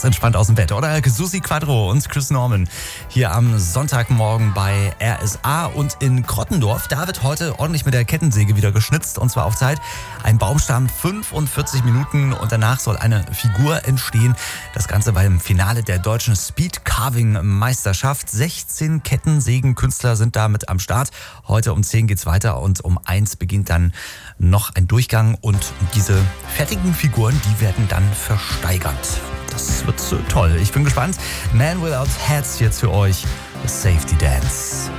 entspannt aus dem Bett, oder? Susi Quadro und Chris Norman hier am Sonntagmorgen bei RSA und in Krottendorf. Da wird heute ordentlich mit der Kettensäge wieder geschnitzt und zwar auf Zeit. Ein Baumstamm, 45 Minuten und danach soll eine Figur entstehen. Das Ganze beim Finale der deutschen Speed-Carving-Meisterschaft. 16 Kettensägenkünstler sind da mit am Start. Heute um 10 geht's weiter und um 1 beginnt dann noch ein Durchgang und diese fertigen Figuren, die werden dann versteigert. Das wird so toll. Ich bin gespannt. Man Without Hats jetzt für euch. The Safety Dance.